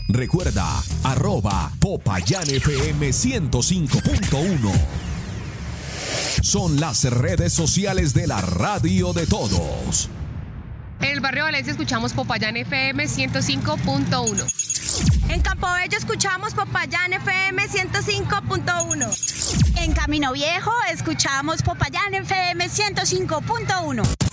Recuerda, @PopayanFM 105.1. Son las redes sociales de la radio de todos. En el barrio Valencia escuchamos Popayán FM 105.1. En Campo Bello escuchamos Popayán FM 105.1. En Camino Viejo escuchamos Popayán FM 105.1.